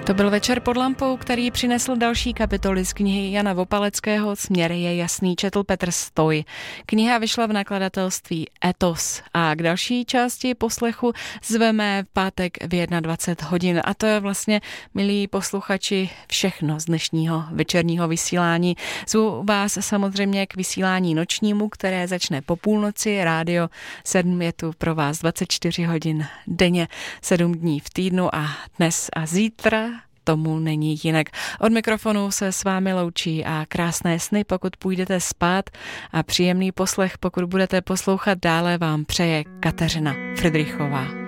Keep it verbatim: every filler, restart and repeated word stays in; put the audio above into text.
To byl Večer pod lampou, který přinesl další kapitoly z knihy Jana Vopaleckého Směr je jasný, četl Petr Stoj. Kniha vyšla v nakladatelství Etos a k další části poslechu zveme v pátek v dvacet jedna hodin. A to je vlastně, milí posluchači, všechno z dnešního večerního vysílání. Zvu vás samozřejmě k vysílání nočnímu, které začne po půlnoci. Rádio sedm je tu pro vás dvacet čtyři hodin denně, sedm dní v týdnu a dnes a zítra tomu není jinak. Od mikrofonu se s vámi loučí a krásné sny, pokud půjdete spát, a příjemný poslech, pokud budete poslouchat dále, vám přeje Kateřina Fridrichová.